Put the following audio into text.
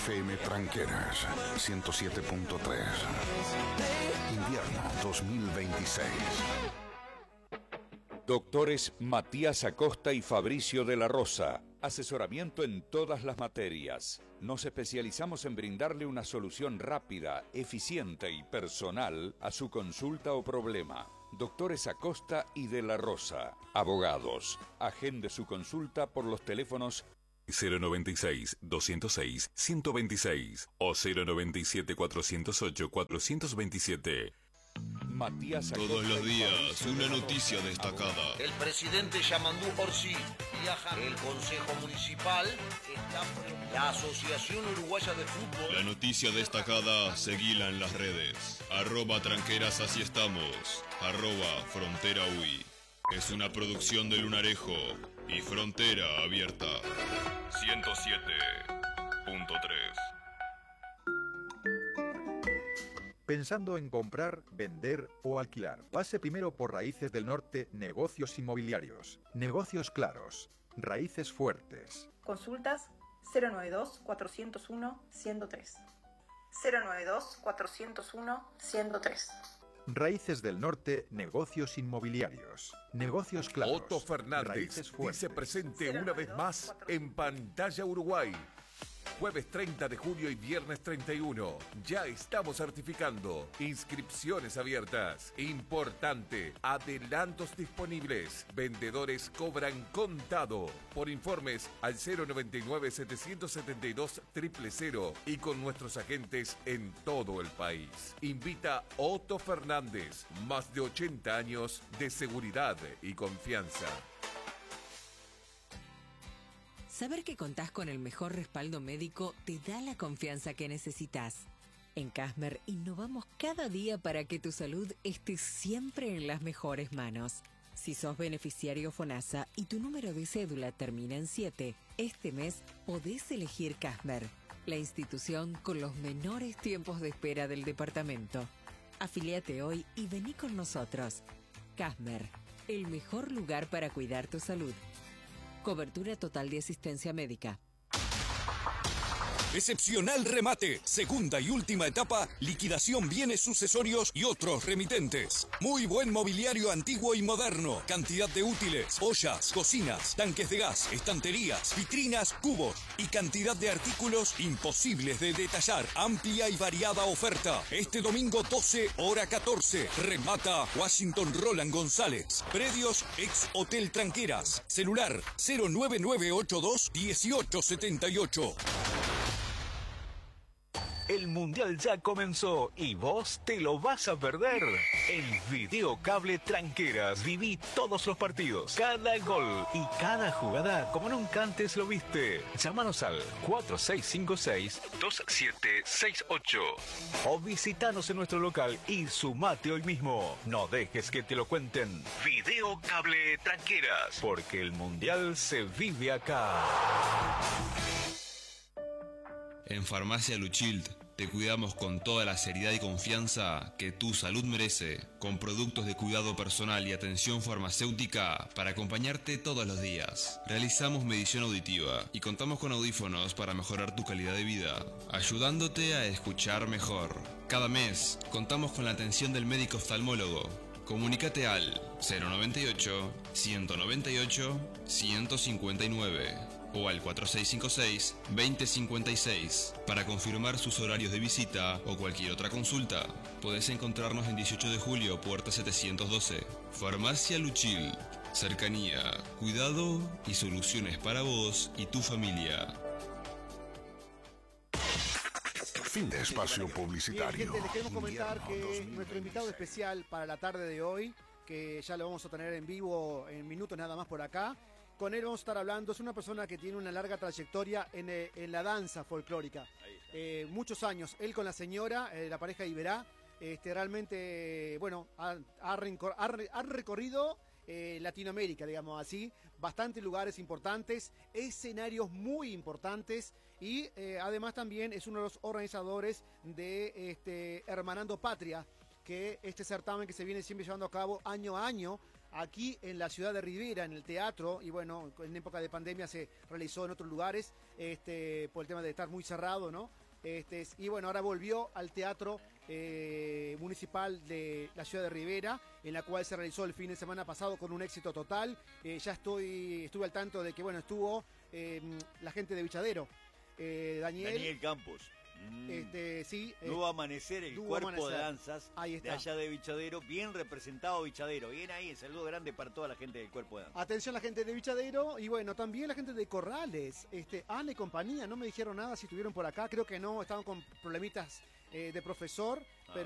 FM Tranqueras 107.3. Invierno 2026. Doctores Matías Acosta y Fabricio de la Rosa. Asesoramiento en todas las materias. Nos especializamos en brindarle una solución rápida, eficiente y personal a su consulta o problema. Doctores Acosta y de la Rosa. Abogados. Agende su consulta por los teléfonos 096-206-126 o 097-408-427. Matías Acosta. Todos los días, una noticia destacada. El presidente Yamandú Orsi viaja. El Consejo Municipal está. La Asociación Uruguaya de Fútbol. La noticia destacada, seguila en las redes. @tranqueras, así estamos. @frontera UI. Es una producción de Lunarejo y Frontera Abierta. 107.3. Pensando en comprar, vender o alquilar. Pase primero por Raíces del Norte, negocios inmobiliarios. Negocios claros. Raíces fuertes. Consultas 092-401-103. 092-401-103. Raíces del Norte, negocios inmobiliarios. Negocios claros. Otto Fernández dice presente una vez más en Pantalla Uruguay. Jueves 30 de julio y viernes 31. Ya estamos certificando. Inscripciones abiertas. Importante. Adelantos disponibles. Vendedores cobran contado. Por informes al 099-772-000 y con nuestros agentes en todo el país. Invita Otto Fernández. Más de 80 años de seguridad y confianza. Saber que contás con el mejor respaldo médico te da la confianza que necesitas. En Casmer innovamos cada día para que tu salud esté siempre en las mejores manos. Si sos beneficiario FONASA y tu número de cédula termina en 7, este mes podés elegir Casmer, la institución con los menores tiempos de espera del departamento. Afiliate hoy y vení con nosotros. Casmer, el mejor lugar para cuidar tu salud. Cobertura total de asistencia médica. Excepcional remate, segunda y última etapa, liquidación bienes sucesorios y otros remitentes. Muy buen mobiliario antiguo y moderno, cantidad de útiles, ollas, cocinas, tanques de gas, estanterías, vitrinas, cubos y cantidad de artículos imposibles de detallar. Amplia y variada oferta. Este domingo 12, hora 14, remata Washington Roland González. Predios ex Hotel Tranqueras. Celular 09982 1878. El Mundial ya comenzó y vos te lo vas a perder. En Videocable Tranqueras viví todos los partidos, cada gol y cada jugada como nunca antes lo viste. Llámanos al 4656-2768 o visitanos en nuestro local y sumate hoy mismo. No dejes que te lo cuenten. Videocable Tranqueras, porque el Mundial se vive acá. En Farmacia Luchild te cuidamos con toda la seriedad y confianza que tu salud merece, con productos de cuidado personal y atención farmacéutica para acompañarte todos los días. Realizamos medición auditiva y contamos con audífonos para mejorar tu calidad de vida, ayudándote a escuchar mejor. Cada mes contamos con la atención del médico oftalmólogo. Comunícate al 098-198-159 o al 4656-2056 para confirmar sus horarios de visita o cualquier otra consulta. Podés encontrarnos en 18 de julio, puerta 712. Farmacia Luchil. Cercanía, cuidado y soluciones para vos y tu familia. Fin de espacio publicitario. Bien, gente, les queremos comentar que nuestro invitado especial para la tarde de hoy, que ya lo vamos a tener en vivo en minutos nada más por acá, con él vamos a estar hablando. Es una persona que tiene una larga trayectoria en la danza folclórica. Muchos años. Él con la señora, la pareja Iberá, realmente, bueno, ha recorrido Latinoamérica, digamos así. Bastantes lugares importantes, escenarios muy importantes y además también es uno de los organizadores de Hermanando Patria, que este certamen que se viene siempre llevando a cabo año a año aquí en la ciudad de Rivera, en el teatro, y bueno, en época de pandemia se realizó en otros lugares, por el tema de estar muy cerrado, ¿no? Y bueno, ahora volvió al teatro municipal de la ciudad de Rivera, en la cual se realizó el fin de semana pasado con un éxito total. Ya estuve al tanto de que, bueno, estuvo la gente de Vichadero, Daniel Campos. Sí, Nuevo Amanecer, el cuerpo Amanecer. de danzas Ahí está. de allá de Vichadero, bien representado Vichadero, bien ahí, saludo grande para toda la gente del cuerpo de danzas. Atención la gente de Vichadero y bueno, también la gente de Corrales, Ana y compañía, no me dijeron nada si estuvieron por acá, creo que no, estaban con problemitas de profesor, pero